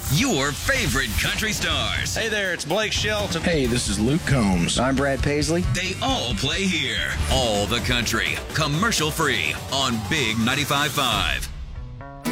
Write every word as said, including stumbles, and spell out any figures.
your favorite country stars. Hey there, it's Blake Shelton. Hey, this is Luke Combs. I'm Brad Paisley. They all play here. All the country, commercial free on Big ninety-five point five.